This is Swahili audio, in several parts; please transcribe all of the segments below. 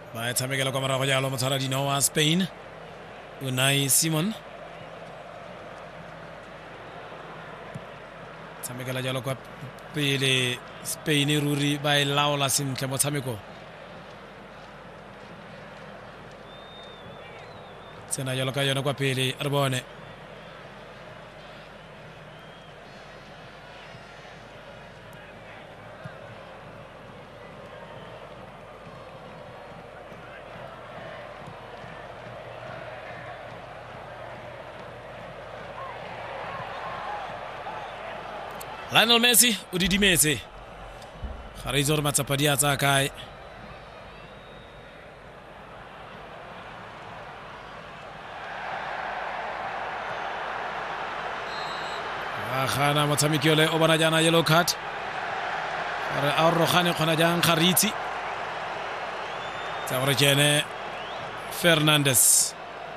ba tshamekela kwa morago jalo motshwara dino wa Spain Unai Simon tshamekela jalo kwa pele Spain ruri ba laola sentle motshameko tsena jalo ka yona kwa pele re bone Lionel Messi o didimetse ga re itse gore matsapa di a tsa kae gana motshameki ole o bona jana yellow card re a rogane khona jang Kharitsi tsa gore jene Fernandes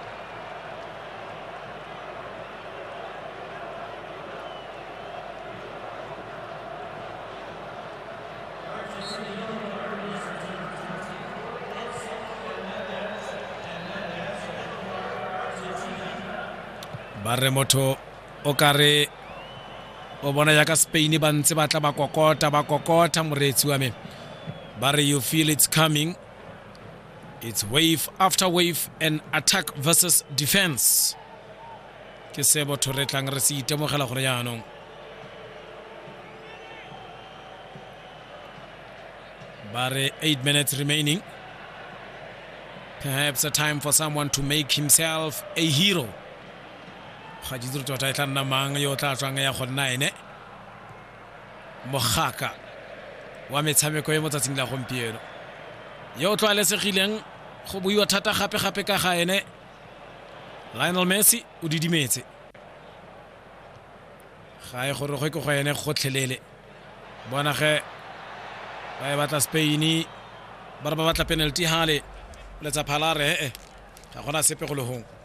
bare motho o kare o bona ya ka Spain ba ntse ba tla ba kokota moretsi wa me bare you feel it's coming, it's wave after wave and attack versus defense ke se botho re tlang re se itemogela gore jaanong bare 8 minutes remaining, perhaps a time for someone to make himself a hero ga ditro tota tla nna mang yo tla tswang ya go nna ene mogaka wa metshameko e motsatsing la gompieno yo tla lesegileng go buiwa thata gape ka ga ene Lionel Messi o didimetse ga e gore go ke go ene go tlhelele bona ge ba batla Spain ba batla penalty hale letsa phalare ga gona sepe go le hong